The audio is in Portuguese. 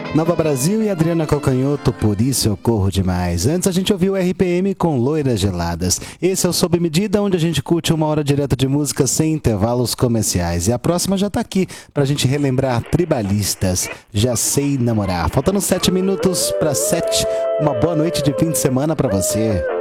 Nova Brasil e Adriana Calcanhoto, Por Isso Eu Corro Demais. Antes a gente ouviu o RPM com Loiras Geladas. Esse é o Sob Medida, onde a gente curte uma hora direta de música sem intervalos comerciais. E a próxima já tá aqui, pra gente relembrar Tribalistas, Já Sei Namorar. Faltando 7 minutos para 7. Uma boa noite de fim de semana pra você.